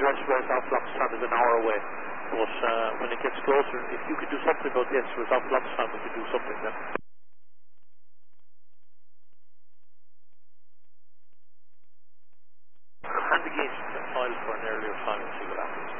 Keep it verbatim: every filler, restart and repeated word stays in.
major reservoir South Loxton is an hour away. But uh, when it gets closer, if you could do something about this for South Loxton, we could do something then. Hand the gauge file for an earlier time and see what happens.